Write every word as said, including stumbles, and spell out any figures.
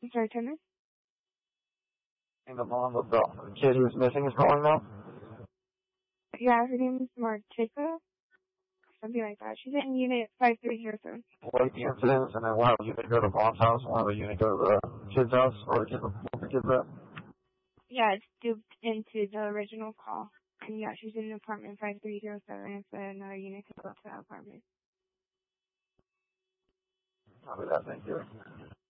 Sorry, Turner? And the mom of the kid who's missing is calling now? Yeah, her name is Martika. Something like that. She's in unit five three zero seven. What the incident, and then we'll have a unit go to mom's house, we'll have a unit go to the kid's house, or the kid, the kid's at. Yeah, it's duped into the original call. And yeah, she's in apartment five three zero seven. If another unit can go to that apartment. Copy that, thank you.